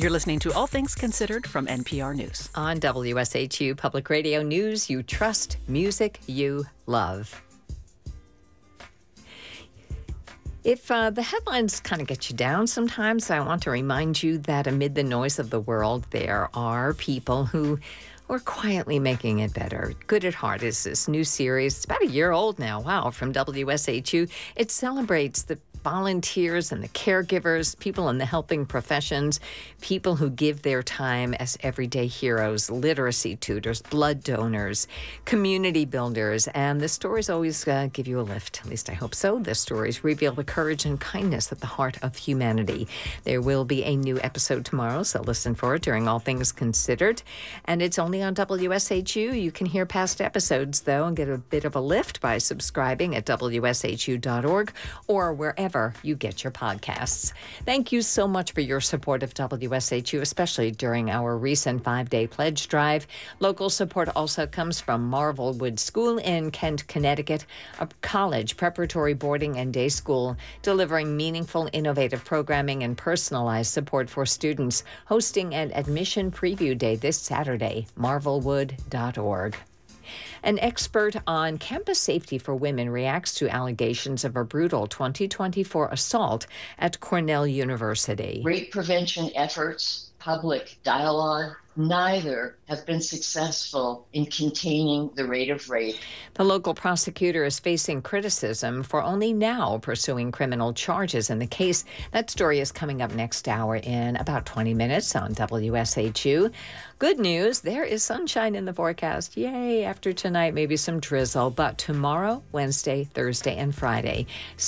You're listening to All Things Considered from NPR News. On WSHU Public Radio News you trust, music you love. If the headlines kind of get you down sometimes, I want to remind you that amid the noise of the world, there are people who are quietly making it better. Good at Heart is this new series. It's about a year old now. Wow, from WSHU. It celebrates the volunteers and the caregivers, people in the helping professions, people who give their time as everyday heroes, literacy tutors, blood donors, community builders. And the stories always give you a lift. At least I hope so. The stories reveal the courage and kindness at the heart of humanity. There will be a new episode tomorrow, so listen for it during All Things Considered. And it's only on WSHU. You can hear past episodes, though, and get a bit of a lift by subscribing at WSHU.org or wherever you get your podcasts. Thank you so much for your support of WSHU, especially during our recent 5-day pledge drive. Local support also comes from Marvelwood School in Kent, Connecticut, a college preparatory boarding and day school delivering meaningful, innovative programming and personalized support for students, hosting an admission preview day this Saturday, marvelwood.org. An expert on campus safety for women reacts to allegations of a brutal 2024 assault at Cornell University. Rape prevention efforts, public dialogue, neither have been successful in containing the rate of rape. The local prosecutor is facing criticism for only now pursuing criminal charges in the case. That story is coming up next hour in about 20 minutes on WSHU. Good news, there is sunshine in the forecast. Yay, after tonight, maybe some drizzle. But tomorrow, Wednesday, Thursday, and Friday,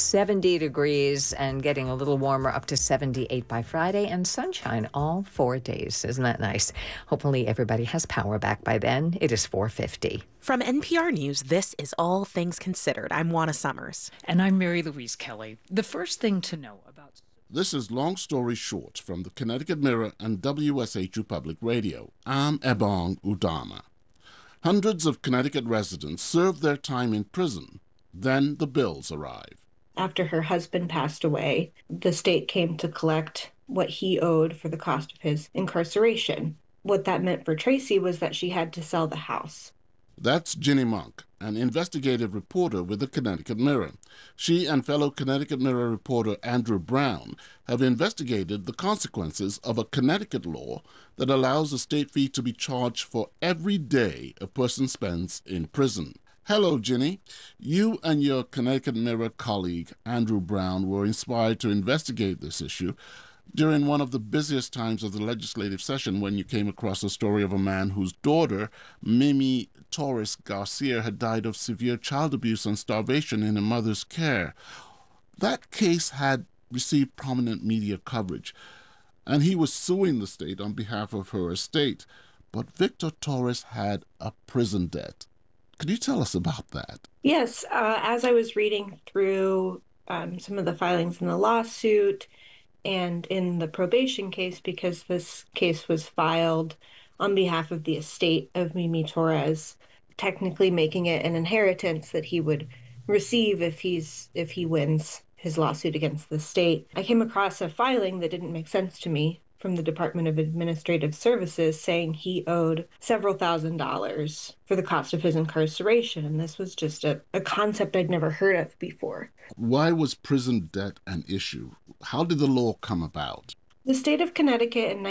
70 degrees and getting a little warmer up to 78 by Friday, and sunshine all 4 days. Isn't that nice? Hopefully everybody has power back by then. It is 4:50. From NPR News, this is All Things Considered. I'm Juana Summers. And I'm Mary Louise Kelly. The first thing to know about... This is Long Story Short from the Connecticut Mirror and WSHU Public Radio. I'm Ebong Udama. Hundreds of Connecticut residents served their time in prison. Then the bills arrive. After her husband passed away, the state came to collect what he owed for the cost of his incarceration. What that meant for Tracy was that she had to sell the house. That's Ginny Monk, an investigative reporter with the Connecticut Mirror. She and fellow Connecticut Mirror reporter Andrew Brown have investigated the consequences of a Connecticut law that allows a state fee to be charged for every day a person spends in prison. Hello, Ginny. You and your Connecticut Mirror colleague, Andrew Brown, were inspired to investigate this issue during one of the busiest times of the legislative session when you came across a story of a man whose daughter, Mimi Torres Garcia, had died of severe child abuse and starvation in her mother's care. That case had received prominent media coverage, and he was suing the state on behalf of her estate. But Victor Torres had a prison debt. Could you tell us about that? Yes, as I was reading through some of the filings in the lawsuit and in the probation case, because this case was filed on behalf of the estate of Mimi Torres, technically making it an inheritance that he would receive if he wins his lawsuit against the state. I came across a filing that didn't make sense to me from the Department of Administrative Services saying he owed several $1,000s for the cost of his incarceration. And this was just a concept I'd never heard of before. Why was prison debt an issue? How did the law come about? The state of Connecticut in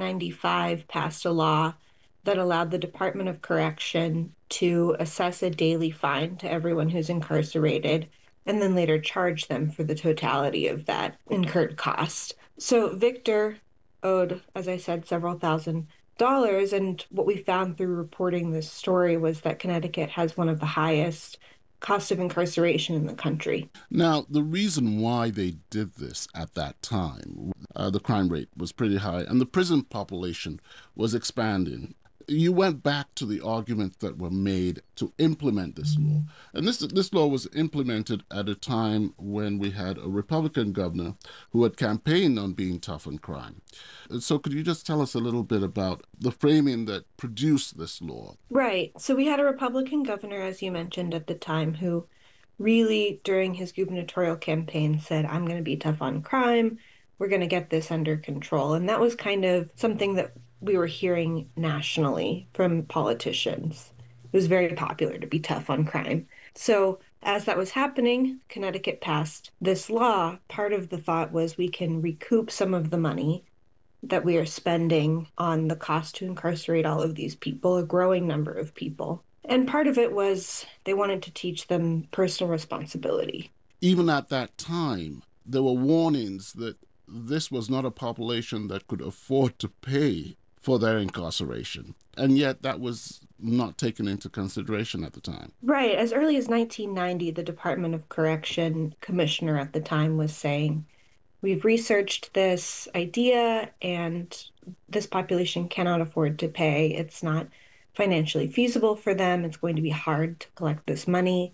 1995 passed a law that allowed the Department of Correction to assess a daily fine to everyone who's incarcerated and then later charge them for the totality of that incurred cost. So Victor owed, as I said, several $1,000s, and what we found through reporting this story was that Connecticut has one of the highest cost of incarceration in the country. Now, the reason why they did this at that time, the crime rate was pretty high, and the prison population was expanding. You went back to the arguments that were made to implement this law. And this law was implemented at a time when we had a Republican governor who had campaigned on being tough on crime. So could you just tell us a little bit about the framing that produced this law? Right. So we had a Republican governor, as you mentioned, at the time, who really, during his gubernatorial campaign, said, I'm going to be tough on crime. we're going to get this under control. And that was kind of something that we were hearing nationally from politicians. It was very popular to be tough on crime. So as that was happening, Connecticut passed this law. Part of the thought was we can recoup some of the money that we are spending on the cost to incarcerate all of these people, a growing number of people. And part of it was they wanted to teach them personal responsibility. Even at that time, there were warnings that this was not a population that could afford to pay for their incarceration. And yet that was not taken into consideration at the time. Right. As early as 1990, the Department of Correction commissioner at the time was saying, we've researched this idea and this population cannot afford to pay. It's not financially feasible for them. It's going to be hard to collect this money.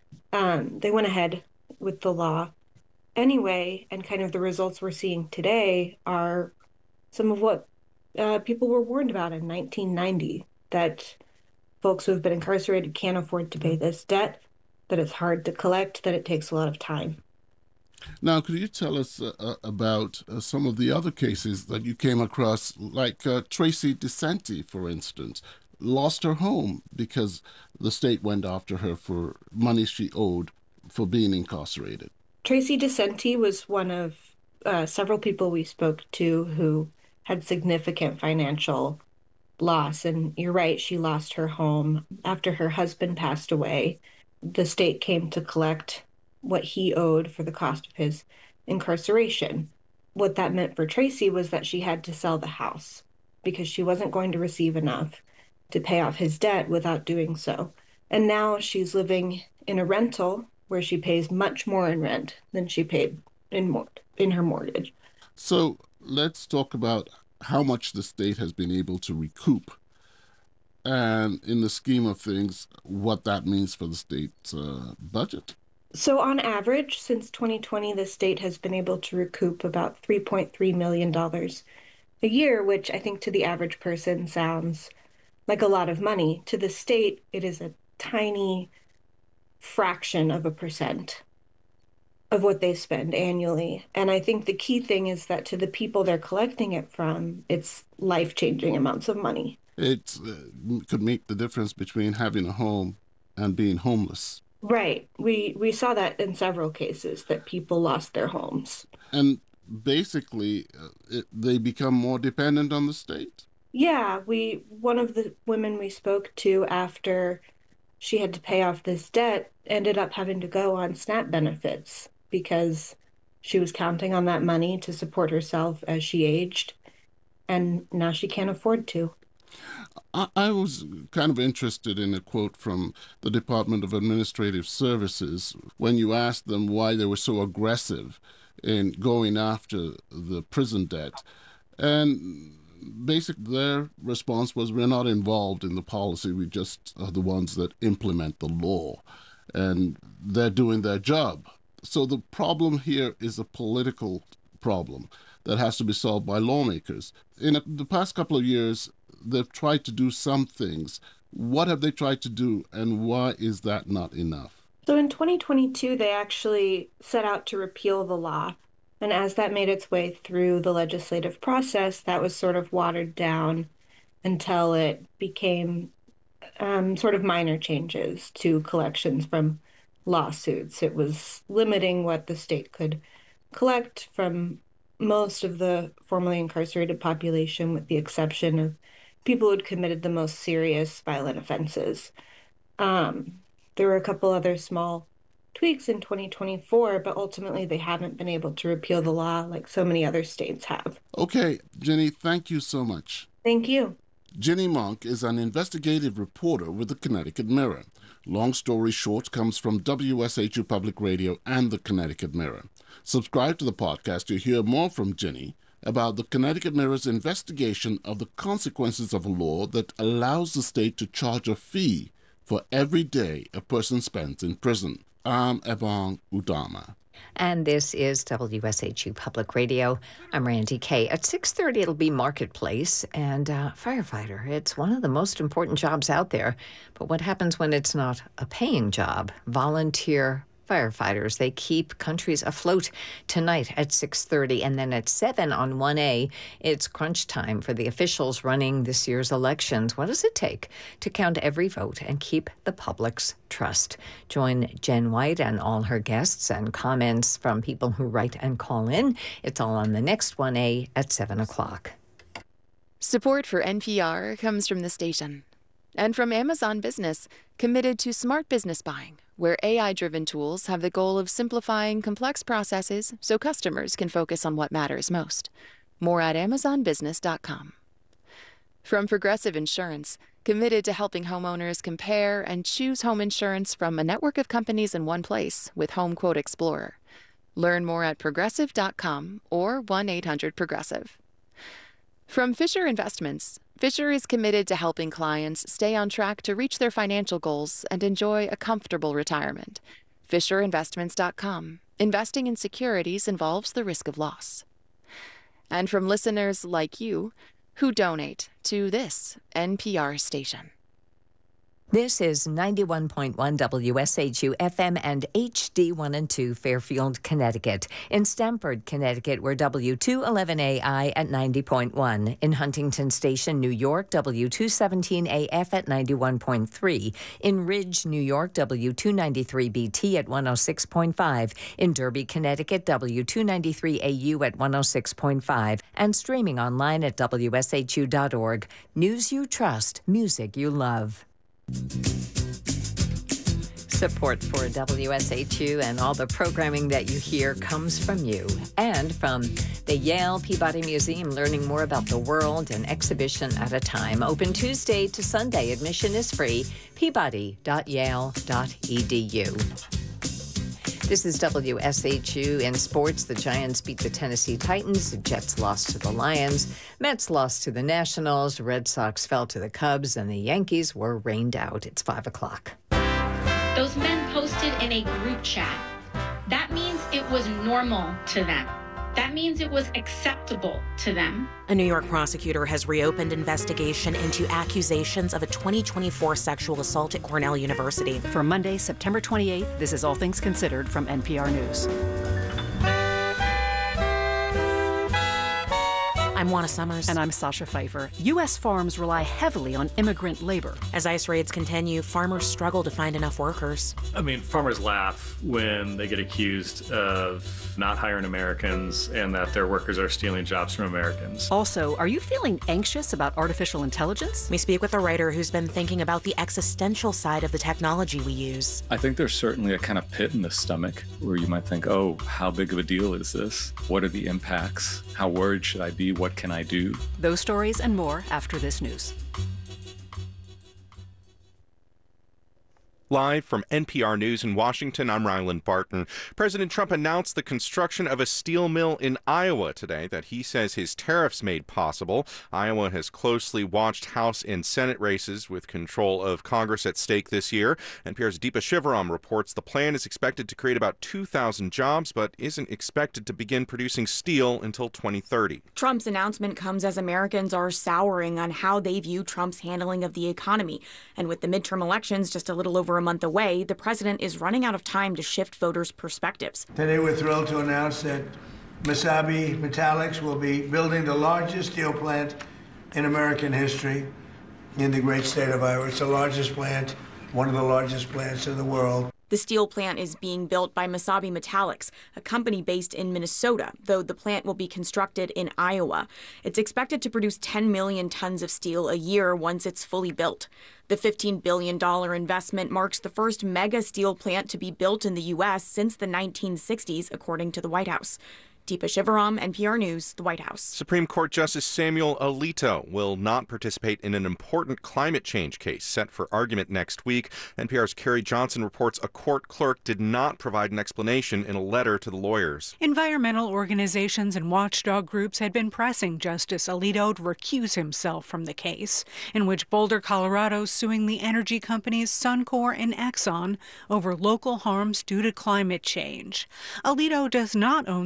They went ahead with the law anyway, and kind of the results we're seeing today are some of what people were warned about in 1990, that folks who have been incarcerated can't afford to pay this debt, that it's hard to collect, that it takes a lot of time. Now, could you tell us about some of the other cases that you came across, like Tracy DeCenti, for instance, lost her home because the state went after her for money she owed for being incarcerated? Tracy DeCenti was one of several people we spoke to who had significant financial loss. And you're right, she lost her home after her husband passed away. The state came to collect what he owed for the cost of his incarceration. What that meant for Tracy was that she had to sell the house because she wasn't going to receive enough to pay off his debt without doing so. And now she's living in a rental where she pays much more in rent than she paid in her mortgage. So let's talk about how much the state has been able to recoup, and in the scheme of things, what that means for the state's budget. So on average, since 2020, the state has been able to recoup about $3.3 million a year, which I think to the average person sounds like a lot of money. To the state, it is a tiny fraction of a percent of what they spend annually. And I think the key thing is that to the people they're collecting it from, it's life-changing amounts of money. It could make the difference between having a home and being homeless. Right. We saw that in several cases, that people lost their homes. And basically, they become more dependent on the state? Yeah, one of the women we spoke to after she had to pay off this debt ended up having to go on SNAP benefits because she was counting on that money to support herself as she aged, and now she can't afford to. I was kind of interested in a quote from the Department of Administrative Services when you asked them why they were so aggressive in going after the prison debt. And basically their response was, we're not involved in the policy, we just are the ones that implement the law, and they're doing their job. So the problem here is a political problem that has to be solved by lawmakers. In the past couple of years, they've tried to do some things. What have they tried to do, and why is that not enough? So in 2022, they actually set out to repeal the law. And as that made its way through the legislative process, that was sort of watered down until it became sort of minor changes to collections from lawsuits. It was limiting what the state could collect from most of the formerly incarcerated population, with the exception of people who had committed the most serious violent offenses. There were a couple other small tweaks in 2024, but ultimately they haven't been able to repeal the law like so many other states have. Okay, Ginny, thank you so much. Thank you. Ginny Monk is an investigative reporter with the Connecticut Mirror. Long Story Short comes from WSHU Public Radio and the Connecticut Mirror. Subscribe to the podcast to hear more from Ginny about the Connecticut Mirror's investigation of the consequences of a law that allows the state to charge a fee for every day a person spends in prison. I'm Ebong Udama. And this is WSHU Public Radio. I'm Randy Kay. At 6:30, it'll be Marketplace and firefighter. It's one of the most important jobs out there. But what happens when it's not a paying job? Volunteer firefighters. They keep countries afloat tonight at 6:30, and then at 7 on 1A, it's crunch time for the officials running this year's elections. What does it take to count every vote and keep the public's trust? Join Jen White and all her guests and comments from people who write and call in. It's all on the next 1A at 7 o'clock. Support for NPR comes from the station and from Amazon Business, committed to smart business buying, where AI-driven tools have the goal of simplifying complex processes so customers can focus on what matters most. More at amazonbusiness.com. From Progressive Insurance, committed to helping homeowners compare and choose home insurance from a network of companies in one place with Home Quote Explorer. Learn more at progressive.com or 1-800-PROGRESSIVE. From Fisher Investments, Fisher is committed to helping clients stay on track to reach their financial goals and enjoy a comfortable retirement. FisherInvestments.com. Investing in securities involves the risk of loss. And from listeners like you who donate to this NPR station. This is 91.1 WSHU FM and HD1 and 2 Fairfield, Connecticut. In Stamford, Connecticut, we're W211AI at 90.1. In Huntington Station, New York, W217AF at 91.3. In Ridge, New York, W293BT at 106.5. In Derby, Connecticut, W293AU at 106.5. And streaming online at WSHU.org. News you trust, music you love. Support for WSHU and all the programming that you hear comes from you and from the Yale Peabody Museum, learning more about the world, an exhibition at a time. Open Tuesday to Sunday. Admission is free. peabody.yale.edu. This is WSHU. In sports, the Giants beat the Tennessee Titans. The Jets lost to the Lions. Mets lost to the Nationals. Red Sox fell to the Cubs. And the Yankees were rained out. It's 5 o'clock. Those men posted in a group chat. That means it was normal to them. That means it was acceptable to them. A New York prosecutor has reopened investigation into accusations of a 2024 sexual assault at Cornell University. For Monday, September 28th, this is All Things Considered from NPR News. I'm Juana Summers. And I'm Sasha Pfeiffer. U.S. farms rely heavily on immigrant labor. As ICE raids continue, farmers struggle to find enough workers. I mean, farmers laugh when they get accused of not hiring Americans and that their workers are stealing jobs from Americans. Also, are you feeling anxious about artificial intelligence? We speak with a writer who's been thinking about the existential side of the technology we use. I think there's certainly a kind of pit in the stomach where you might think, oh, how big of a deal is this? What are the impacts? How worried should I be? What can I do? Those stories and more after this news. Live from NPR News in Washington, I'm Ryland Barton. President Trump announced the construction of a steel mill in Iowa today that he says his tariffs made possible. Iowa has closely watched House and Senate races with control of Congress at stake this year. NPR's Deepa Shivaram reports the plan is expected to create about 2,000 jobs, but isn't expected to begin producing steel until 2030. Trump's announcement comes as Americans are souring on how they view Trump's handling of the economy. And with the midterm elections just a little over a month away, the president is running out of time to shift voters' perspectives. Today we're thrilled to announce that Mesabi Metallics will be building the largest steel plant in American history in the great state of Iowa. It's the largest plant, one of the largest plants in the world. The steel plant is being built by Mesabi Metallics, a company based in Minnesota, though the plant will be constructed in Iowa. It's expected to produce 10 million tons of steel a year once it's fully built. The $15 billion investment marks the first mega steel plant to be built in the U.S. since the 1960s, according to the White House. Deepa Shivaram, NPR News, the White House. Supreme Court Justice Samuel Alito will not participate in an important climate change case set for argument next week. NPR's Carrie Johnson reports a court clerk did not provide an explanation in a letter to the lawyers. Environmental organizations and watchdog groups had been pressing Justice Alito to recuse himself from the case, in which Boulder, Colorado is suing the energy companies Suncor and Exxon over local harms due to climate change. Alito does not own stock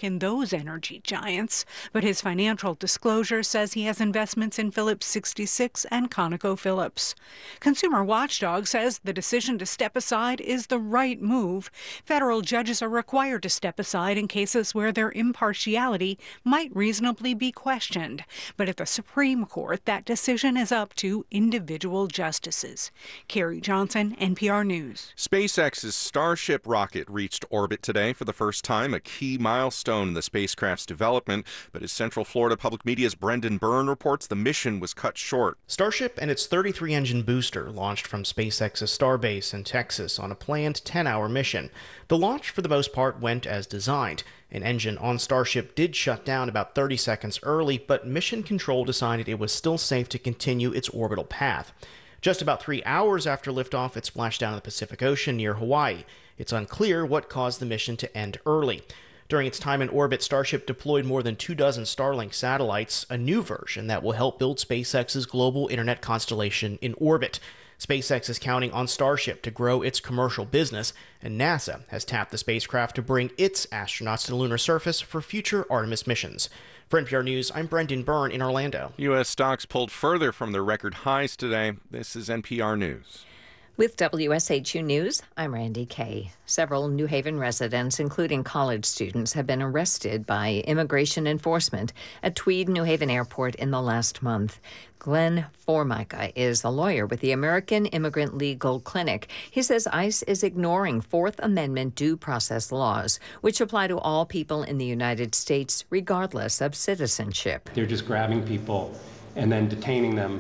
stock in those energy giants, but his financial disclosure says he has investments in Phillips 66 and ConocoPhillips. Consumer Watchdog says the decision to step aside is the right move. Federal judges are required to step aside in cases where their impartiality might reasonably be questioned. But at the Supreme Court, that decision is up to individual justices. Carrie Johnson, NPR News. SpaceX's Starship rocket reached orbit today for the first time, a key milestone in the spacecraft's development. But as Central Florida Public Media's Brendan Byrne reports, the mission was cut short. Starship and its 33-engine booster launched from SpaceX's Starbase in Texas on a planned 10-hour mission. The launch, for the most part, went as designed. An engine on Starship did shut down about 30 seconds early, but Mission Control decided it was still safe to continue its orbital path. Just about 3 hours after liftoff, it splashed down in the Pacific Ocean near Hawaii. It's unclear what caused the mission to end early. During its time in orbit, Starship deployed more than 24 Starlink satellites, a new version that will help build SpaceX's global internet constellation in orbit. SpaceX is counting on Starship to grow its commercial business, and NASA has tapped the spacecraft to bring its astronauts to the lunar surface for future Artemis missions. For NPR News, I'm Brendan Byrne in Orlando. U.S. stocks pulled further from their record highs today. This is NPR News. With WSHU News, I'm Randy Kay. Several New Haven residents, including college students, have been arrested by immigration enforcement at Tweed New Haven Airport in the last month. Glenn Formica is a lawyer with the American Immigrant Legal Clinic. He says ICE is ignoring Fourth Amendment due process laws, which apply to all people in the United States, regardless of citizenship. They're just grabbing people and then detaining them,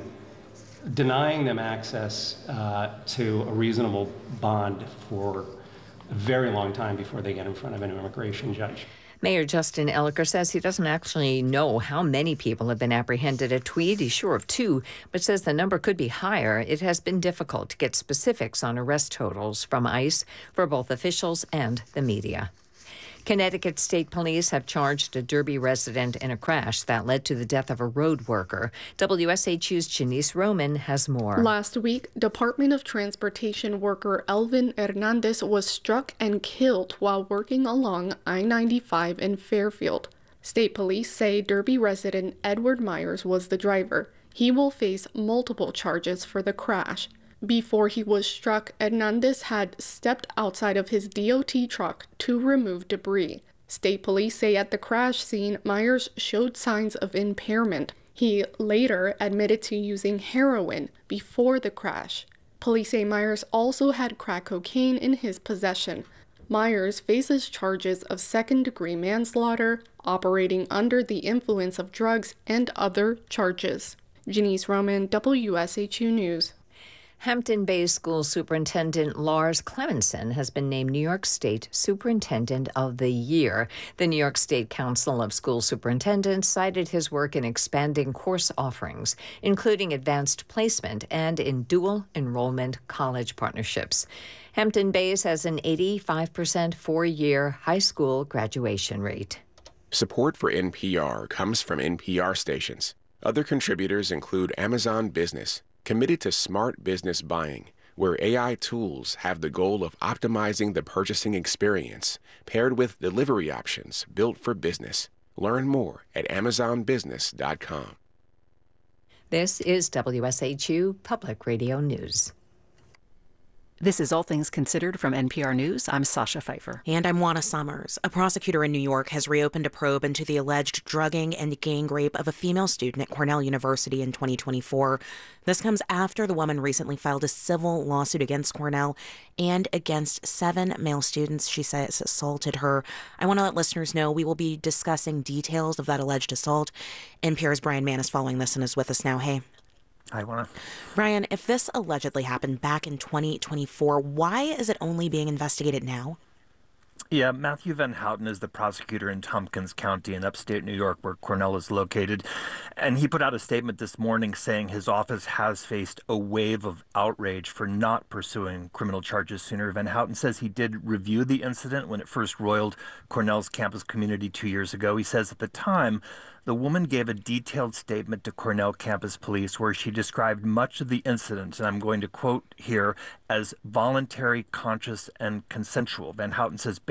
denying them access to a reasonable bond for a very long time before they get in front of an immigration judge. Mayor Justin Elicker says he doesn't actually know how many people have been apprehended at Tweed. He's sure of 2, but says the number could be higher. It has been difficult to get specifics on arrest totals from ICE for both officials and the media. Connecticut State Police have charged a Derby resident in a crash that led to the death of a road worker. WSHU's Janice Roman has more. Last week, Department of Transportation worker Elvin Hernandez was struck and killed while working along I-95 in Fairfield. State police say Derby resident Edward Myers was the driver. He will face multiple charges for the crash. Before he was struck, Hernandez had stepped outside of his DOT truck to remove debris. State police say at the crash scene, Myers showed signs of impairment. He later admitted to using heroin before the crash. Police say Myers also had crack cocaine in his possession. Myers faces charges of second-degree manslaughter, operating under the influence of drugs, and other charges. Janice Roman, WSHU News. Hampton Bays School Superintendent Lars Clemenson has been named New York State Superintendent of the Year. The New York State Council of School Superintendents cited his work in expanding course offerings, including advanced placement and in dual enrollment college partnerships. Hampton Bays has an 85% four-year high school graduation rate. Support for NPR comes from NPR stations. Other contributors include Amazon Business, committed to smart business buying, where AI tools have the goal of optimizing the purchasing experience, paired with delivery options built for business. Learn more at amazonbusiness.com. This is WSHU Public Radio News. This is All Things Considered from NPR News. I'm Sasha Pfeiffer. And I'm Juana Summers. A prosecutor in New York has reopened a probe into the alleged drugging and gang rape of a female student at Cornell University in 2024. This comes after the woman recently filed a civil lawsuit against Cornell and against 7 male students she says assaulted her. I want to let listeners know we will be discussing details of that alleged assault. NPR's Brian Mann is following this and is with us now. Hey. Hi, Juana. Brian, if this allegedly happened back in 2024, why is it only being investigated now? Yeah, Matthew Van Houten is the prosecutor in Tompkins County in upstate New York, where Cornell is located. And he put out a statement this morning saying his office has faced a wave of outrage for not pursuing criminal charges sooner. Van Houten says he did review the incident when it first roiled Cornell's campus community 2 years ago. He says at the time, the woman gave a detailed statement to Cornell campus police where she described much of the incident, and I'm going to quote here, as voluntary, conscious, and consensual. Van Houten says based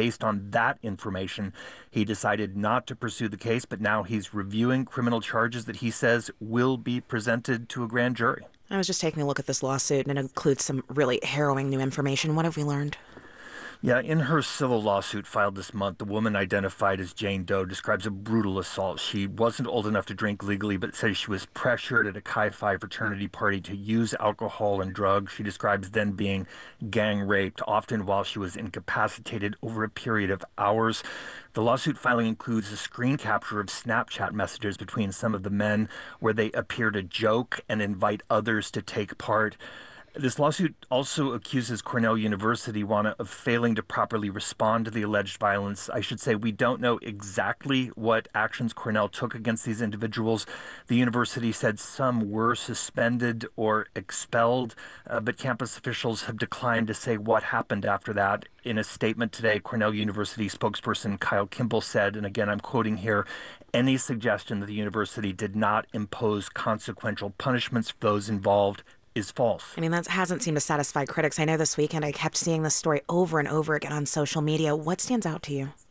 based on that information, he decided not to pursue the case, but now he's reviewing criminal charges that he says will be presented to a grand jury. I was just taking a look at this lawsuit, and it includes some really harrowing new information. What have we learned? Yeah, in her civil lawsuit filed this month, the woman identified as Jane Doe describes a brutal assault. She wasn't old enough to drink legally, but says she was pressured at a Chi Phi fraternity party to use alcohol and drugs. She describes then being gang raped, often while she was incapacitated over a period of hours. The lawsuit filing includes a screen capture of Snapchat messages between some of the men where they appear to joke and invite others to take part. This lawsuit also accuses Cornell University, Juana, of failing to properly respond to the alleged violence. I should say we don't know exactly what actions Cornell took against these individuals. The university said some were suspended or expelled, but campus officials have declined to say what happened after that. In a statement today, Cornell University spokesperson Kyle Kimball said, and again I'm quoting here, any suggestion that the university did not impose consequential punishments for those involved is false. I mean, that hasn't seemed to satisfy critics. I know this weekend I kept seeing this story over and over again on social media. What stands out to you?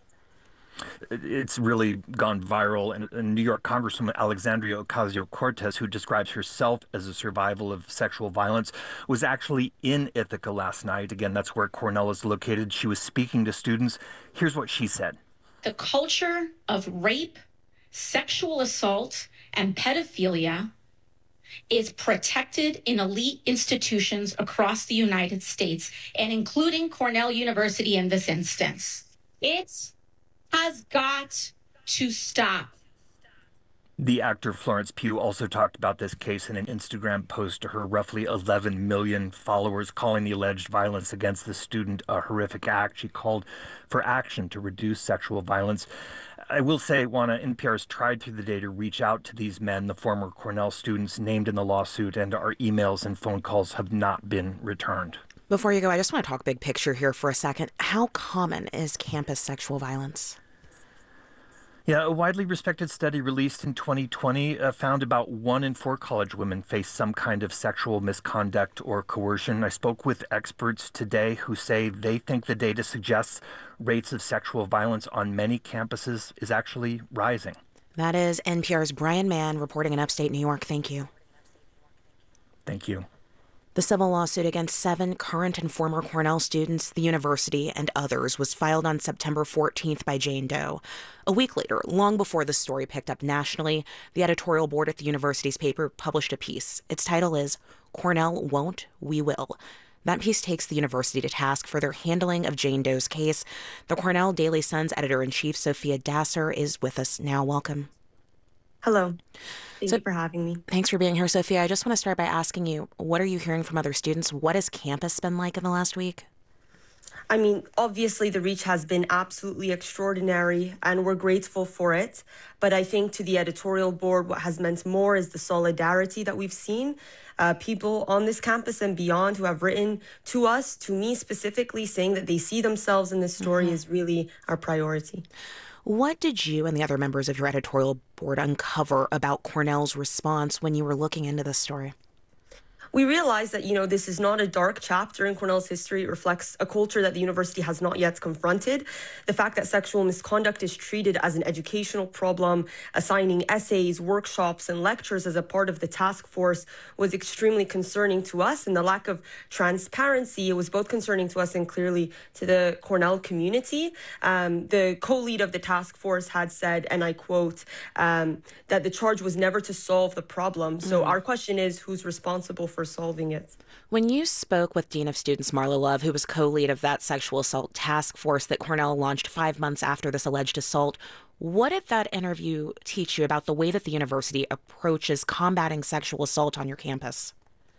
It's really gone viral. And New York Congresswoman Alexandria Ocasio-Cortez, who describes herself as a survival of sexual violence, was actually in Ithaca last night. Again, that's where Cornell is located. She was speaking to students. Here's what she said. The culture of rape, sexual assault, and pedophilia is protected in elite institutions across the United States, and including Cornell University in this instance. It has got to stop. The actor Florence Pugh also talked about this case in an Instagram post to her roughly 11 million followers, calling the alleged violence against the student a horrific act. She called for action to reduce sexual violence. I will say, Juana, NPR has tried through the day to reach out to these men, the former Cornell students named in the lawsuit, and our emails and phone calls have not been returned. Before you go, I just want to talk big picture here for a second. How common is campus sexual violence? Yeah, a widely respected study released in 2020 found about 1 in 4 college women face some kind of sexual misconduct or coercion. I spoke with experts today who say they think the data suggests rates of sexual violence on many campuses is actually rising. That is NPR's Brian Mann reporting in upstate New York. Thank you. Thank you. The civil lawsuit against 7 current and former Cornell students, the university, and others was filed on September 14th by Jane Doe. A week later, long before the story picked up nationally, the editorial board at the university's paper published a piece. Its title is Cornell Won't, We Will. That piece takes the university to task for their handling of Jane Doe's case. The Cornell Daily Sun's editor-in-chief, Sophia Dasser, is with us now. Welcome. Hello. Thank you for having me. Thanks for being here, Sophia. I just want to start by asking you, what are you hearing from other students? What has campus been like in the last week? I mean, obviously the reach has been absolutely extraordinary and we're grateful for it. But I think to the editorial board, what has meant more is the solidarity that we've seen. People on this campus and beyond who have written to us, to me specifically, saying that they see themselves in this story is really our priority. What did you and the other members of your editorial board uncover about Cornell's response when you were looking into this story? We realize that, this is not a dark chapter in Cornell's history. It reflects a culture that the university has not yet confronted. The fact that sexual misconduct is treated as an educational problem, assigning essays, workshops, and lectures as a part of the task force was extremely concerning to us. And the lack of transparency, it was both concerning to us and clearly to the Cornell community. The co-lead of the task force had said, and I quote, that the charge was never to solve the problem. So our question is, who's responsible for solving it? When you spoke with Dean of Students Marla Love, who was co-lead of that sexual assault task force that Cornell launched 5 months after this alleged assault, what did that interview teach you about the way that the university approaches combating sexual assault on your campus?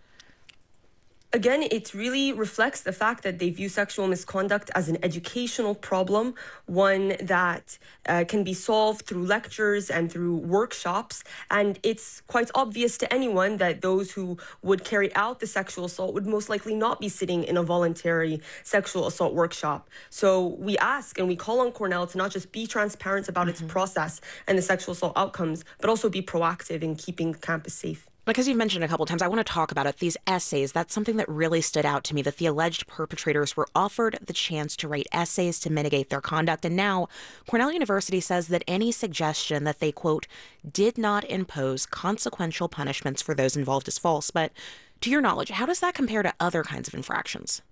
Again, it really reflects the fact that they view sexual misconduct as an educational problem, one that can be solved through lectures and through workshops. And it's quite obvious to anyone that those who would carry out the sexual assault would most likely not be sitting in a voluntary sexual assault workshop. So we ask and we call on Cornell to not just be transparent about its process and the sexual assault outcomes, but also be proactive in keeping the campus safe. Because you've mentioned a couple times, I want to talk about it. These essays, that's something that really stood out to me, that the alleged perpetrators were offered the chance to write essays to mitigate their conduct. And now Cornell University says that any suggestion that they, quote, did not impose consequential punishments for those involved is false. But to your knowledge, how does that compare to other kinds of infractions?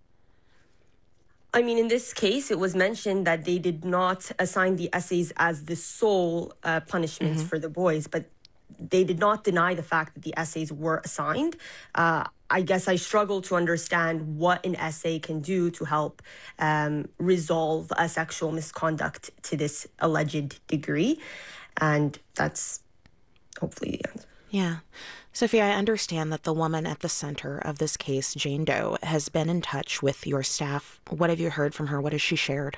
I mean, in this case, it was mentioned that they did not assign the essays as the sole punishments for the boys, but they did not deny the fact that the essays were assigned. I guess I struggle to understand what an essay can do to help resolve a sexual misconduct to this alleged degree. And that's hopefully the answer. Yeah. Sophia, I understand that the woman at the center of this case, Jane Doe, has been in touch with your staff. What have you heard from her? What has she shared?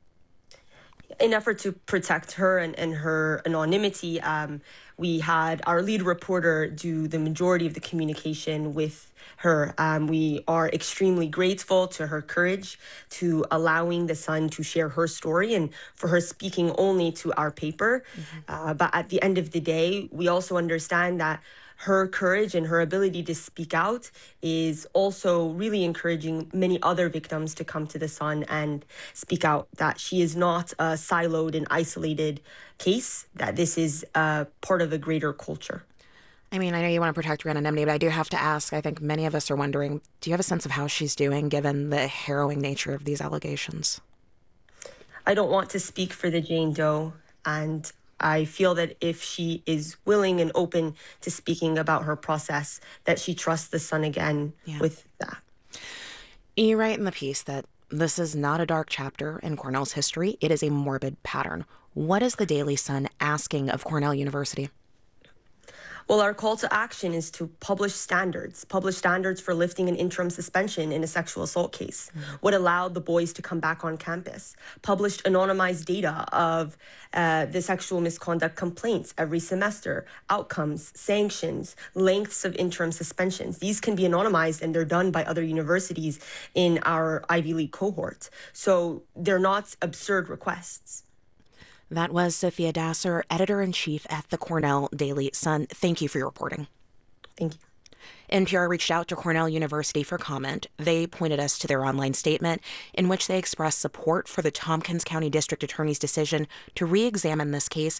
In effort to protect her and her anonymity, we had our lead reporter do the majority of the communication with her. We are extremely grateful to her courage, to allowing The Sun to share her story, and for her speaking only to our paper. But at the end of the day, we also understand that her courage and her ability to speak out is also really encouraging many other victims to come to The Sun and speak out, that she is not a siloed and isolated case, that this is part of a greater culture. I mean, I know you want to protect your anonymity, but I do have to ask, I think many of us are wondering, do you have a sense of how she's doing given the harrowing nature of these allegations? I don't want to speak for the Jane Doe, and I feel that if she is willing and open to speaking about her process, that she trusts The Sun again with that. You write in the piece that this is not a dark chapter in Cornell's history. It is a morbid pattern. What is the Daily Sun asking of Cornell University? Well, our call to action is to publish standards for lifting an interim suspension in a sexual assault case, what allowed the boys to come back on campus, published anonymized data of the sexual misconduct complaints every semester, outcomes, sanctions, lengths of interim suspensions. These can be anonymized, and they're done by other universities in our Ivy League cohort. So they're not absurd requests. That was Sophia Dasser, editor-in-chief at the Cornell Daily Sun. Thank you for your reporting. Thank you. NPR reached out to Cornell University for comment. They pointed us to their online statement in which they expressed support for the Tompkins County District Attorney's decision to re-examine this case